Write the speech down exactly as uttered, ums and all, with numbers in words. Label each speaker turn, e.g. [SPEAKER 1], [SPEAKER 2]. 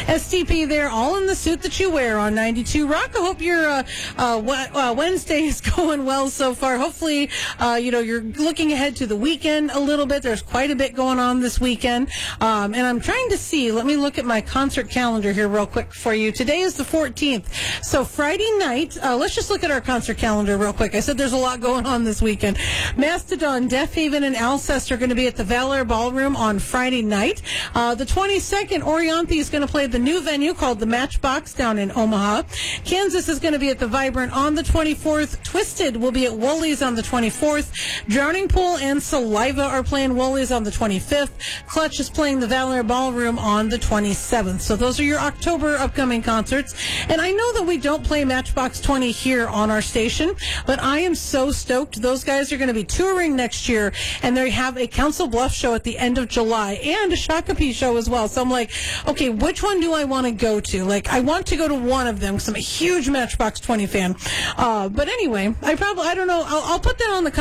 [SPEAKER 1] S T P there, all in the suit that you wear on ninety-two Rock. I hope your uh, uh, uh, Wednesday is going well so far. Hopefully, uh, you know, you're looking ahead to the weekend a little bit. There's quite a bit going on this weekend. Um, and I'm trying to see, let me look at my concert calendar here real quick for you. Today is the fourteenth. So Friday night, uh, let's just look at our concert calendar real quick. I said there's a lot going on this weekend. Mastodon, Deaf Haven, and Alcest are going to be at the Valor Ballroom on Friday night. Uh, the twenty-second, Orianthi is going to play at the new venue called the Matchbox down in Omaha. Kansas is going to be at the Vibrant on the twenty-fourth. Twisted will be at Woolies on the twenty-fourth. Drowning Pool and Saliva are playing Woolies on the twenty-fifth. Clutch is playing the Valor Ballroom on the twenty-seventh. So those are your October upcoming concerts. And I know that we don't play Matchbox twenty here on our station, but I am so stoked. Those guys are going to be touring next year, and they have a Council Bluffs show at the end of July and a Shakopee show as well. So I'm like, okay, which one do I want to go to? Like, I want to go to one of them because I'm a huge Matchbox twenty fan. Uh, but anyway, I probably, I don't know, I'll, I'll put that on the